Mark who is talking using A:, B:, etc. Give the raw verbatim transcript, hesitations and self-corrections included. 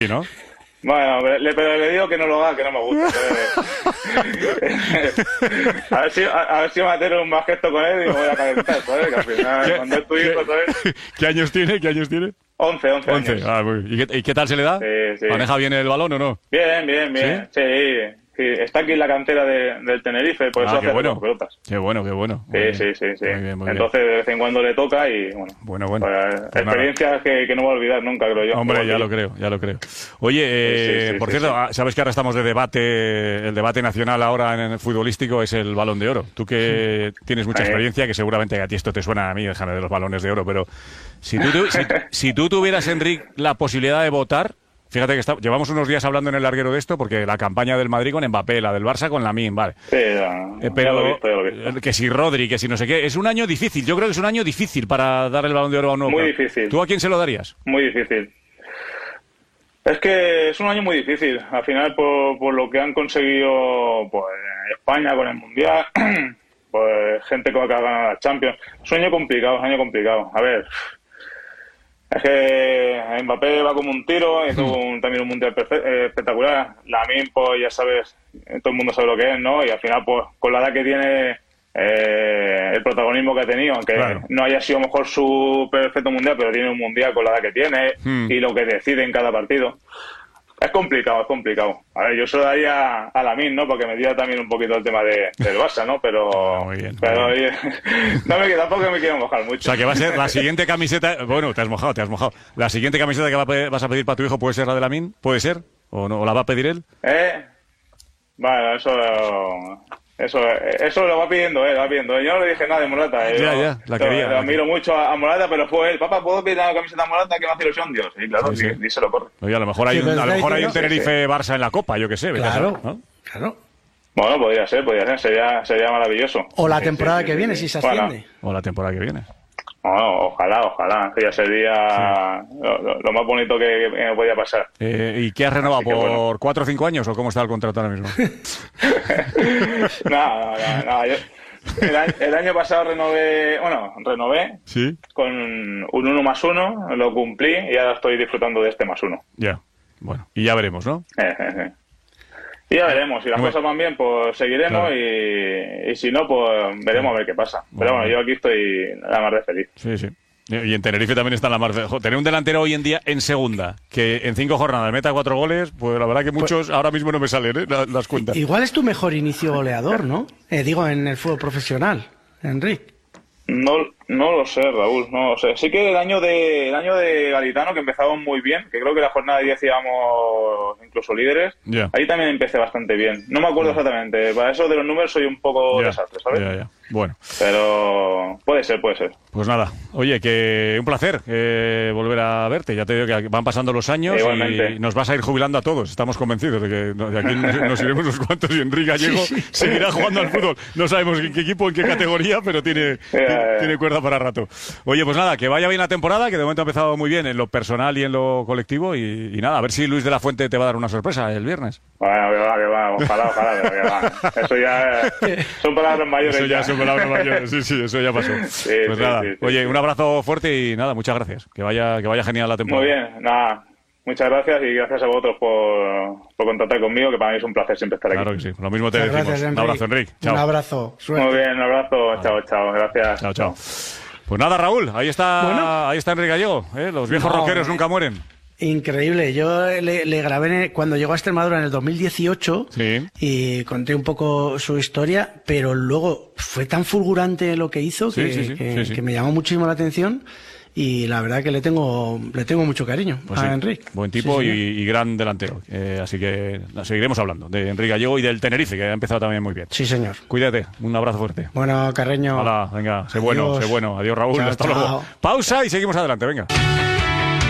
A: Sí, ¿no?
B: Bueno, le, pero le digo que no lo haga, que no me gusta. a, ver si, a, a ver si va a tener un más gesto con él y me voy a calentar, ¿sabes? Que al final, cuando es tu hijo, ¿sabes?
A: ¿Qué años tiene? ¿Qué años tiene?
B: once, once años.
A: Ah, muy bien. ¿Y, qué, ¿Y qué tal se le da?
B: Sí, sí.
A: ¿Maneja bien el balón o no?
B: Bien, bien, bien. Sí, sí. sí. Está aquí en la cantera de, del Tenerife, por eso
A: ah,
B: hace
A: qué bueno.
B: pelotas.
A: Qué bueno, qué bueno.
B: Sí,
A: Muy
B: sí,
A: bien.
B: sí, sí.
A: Muy bien, muy
B: Entonces,
A: bien.
B: de vez en cuando le toca y, bueno,
A: bueno, bueno.
B: Pues,
A: pues
B: experiencias que, que no voy a olvidar nunca, creo yo.
A: Hombre, ya lo creo, ya lo creo. Oye, eh,
B: sí, sí, sí,
A: por
B: sí,
A: cierto,
B: sí.
A: sabes que ahora estamos de debate, el debate nacional ahora en el futbolístico es el Balón de Oro. Tú que tienes mucha
B: Sí.
A: experiencia, que seguramente a ti esto te suena, a mí, déjame de los balones de oro, pero si tú, tu- si, si tú tuvieras, Enric, la posibilidad de votar. Fíjate que está, llevamos unos días hablando en el larguero de esto, porque la campaña del Madrid con Mbappé, la del Barça con Lamine, vale.
B: Sí, ya,
A: Eh, pero
B: ya lo he visto, ya lo he visto.
A: que si Rodri, que si no sé qué, es un año difícil. Yo creo que es un año difícil para dar el Balón de Oro a un nuevo.
B: Muy difícil.
A: ¿Tú a quién se lo darías?
B: Muy difícil. Es que es un año muy difícil. Al final, por, por lo que han conseguido pues, España con el Mundial, pues gente que va a ganar la Champions. Es un año complicado, es un año complicado. A ver, es que Mbappé va como un tiro, hizo un, también un Mundial perfe- eh, espectacular. Lamine, pues ya sabes, todo el mundo sabe lo que es, ¿no? Y al final, pues con la edad que tiene, eh, el protagonismo que ha tenido, aunque
A: Claro.
B: no haya sido a lo mejor su perfecto Mundial, pero tiene un Mundial con la edad que tiene
A: Hmm.
B: y lo que decide en cada partido. Es complicado, es complicado. A ver, yo se lo daría a Lamine, ¿no? Porque me tira también un poquito el tema de, del Barça, ¿no? Pero,
A: Ah, muy bien, muy
B: pero
A: bien.
B: no me tampoco me quiero mojar mucho.
A: O sea, que va a ser la siguiente camiseta. Bueno, te has mojado, te has mojado. La siguiente camiseta que va a pe- vas a pedir para tu hijo puede ser la de Lamine, puede ser, o no, o la va a pedir él.
B: ¿Eh? Bueno, eso, eso, eso lo va pidiendo él, lo va pidiendo él. Yo no le dije nada de Morata. eh.
A: Ya,
B: Yo-
A: ya, la
B: yo-
A: quería,
B: Lo
A: la
B: admiro mucho a, a Morata, pero fue él. Papá, ¿puedo pedir la camiseta de Morata que me hace ilusión? Dios, sí, claro,
A: Sí,
B: sí,
A: sí.
B: díselo, corre.
A: Oye, a lo mejor hay
C: Sí,
A: un,
C: pero
A: a lo
C: está
A: mejor hay un
C: diciendo-
A: Tenerife Barça en la Copa, yo qué sé. vete a
C: Claro,
A: saber, ¿no?
C: claro.
B: Bueno, podría ser, podría ser. Sería, sería maravilloso.
C: O la
B: Sí,
C: temporada
B: sí, sí,
C: que
B: sí,
C: viene,
B: sí.
C: si se
B: Bueno,
C: asciende.
A: O la temporada que viene.
B: Bueno, ojalá, ojalá. Que ya sería lo, lo- lo más bonito que, que me podía pasar.
A: Eh, ¿Y qué has renovado?
B: Así que
A: ¿Por
B: bueno.
A: cuatro o cinco años o cómo está el contrato ahora mismo?
B: no, no, no, no, yo- el, año, el año pasado renové, bueno, renové
A: Sí.
B: con un uno más uno, lo cumplí y ahora estoy disfrutando de este más uno.
A: Ya. Bueno, y ya veremos, ¿no?
B: Eh, eh, eh. Y ya veremos, si las
A: Bueno.
B: cosas van bien, pues seguiremos
A: Claro.
B: y, y si no, pues veremos a ver qué pasa. Pero
A: Bueno.
B: bueno, yo aquí estoy nada más de feliz.
A: Sí, sí. Y en Tenerife también está la mar. Jo, tener un delantero hoy en día en segunda, que en cinco jornadas meta cuatro goles, pues la verdad que muchos ahora mismo no me salen, ¿eh? las, las cuentas.
C: Igual es tu mejor inicio goleador, ¿no? Eh, digo, en el fútbol profesional, Enrique.
B: No, no lo sé, Raúl, no lo sé. Sí que el año de el año de Garitano, que empezamos muy bien, que creo que la jornada de diez íbamos incluso líderes,
A: Ya.
B: ahí también empecé bastante bien. No me acuerdo exactamente, para eso de los números soy un poco
A: Ya,
B: desastre, ¿sabes?
A: ya, ya. Bueno,
B: Pero puede ser, puede ser.
A: pues nada. Oye, que un placer eh, volver a verte. Ya te digo que van pasando los años
B: Igualmente.
A: y nos vas a ir jubilando a todos. Estamos convencidos de que no- de aquí nos iremos unos cuantos y Enrique Gallego
C: Sí, sí.
A: seguirá jugando al fútbol. No sabemos en qué equipo, en qué categoría, pero tiene, tiene,
B: ya.
A: tiene cuerda para rato. Oye, pues nada, que vaya bien la temporada, que de momento ha empezado muy bien en lo personal y en lo colectivo. Y, y nada, a ver si Luis de la Fuente te va a dar una sorpresa el viernes.
B: Bueno, que va, que va, ojalá, ojalá, pero que va. Eso ya eh, son palabras mayores.
A: Eso ya
B: ya.
A: son palabras mayores. Sí, sí, eso ya pasó.
B: Sí,
A: Pues
B: sí,
A: nada,
B: sí, sí,
A: oye,
B: sí.
A: un abrazo fuerte y nada, muchas gracias. Que vaya, que vaya genial la temporada.
B: Muy bien, nada. Muchas gracias y gracias a vosotros por, por contactar conmigo, que para mí es un placer siempre estar aquí.
A: Claro que sí. Lo mismo te
C: Muchas
A: decimos.
C: gracias,
A: Un abrazo, Enrique. Chao.
C: Un abrazo. Suerte.
B: Muy bien, un abrazo. Chao, chao. Gracias.
A: Chao, chao. Pues nada, Raúl, ahí está,
C: Bueno.
A: ahí está Enrique Gallego. ¿eh? Los viejos
C: No,
A: rockeros
C: eh.
A: nunca mueren.
C: Increíble. Yo le, le grabé en el- cuando llegó a Extremadura en el dos mil dieciocho
A: Sí.
C: y conté un poco su historia, pero luego fue tan fulgurante lo que hizo
A: Sí,
C: que,
A: sí, sí,
C: que-
A: sí, sí.
C: que me llamó muchísimo la atención y la verdad que le tengo le tengo mucho cariño
A: Pues
C: a
A: sí,
C: Enrique.
A: buen tipo
C: Sí,
A: y,
C: señor.
A: y gran delantero. Eh, así que la- seguiremos hablando de Enrique Gallego y del Tenerife, que ha empezado también muy bien.
C: Sí, señor.
A: Cuídate, un abrazo fuerte.
C: Bueno, Carreño.
A: Hola, venga, sé bueno,
C: Adiós.
A: sé bueno. Adiós, Raúl,
C: Chao,
A: hasta
C: chao.
A: luego. Pausa y seguimos adelante, venga.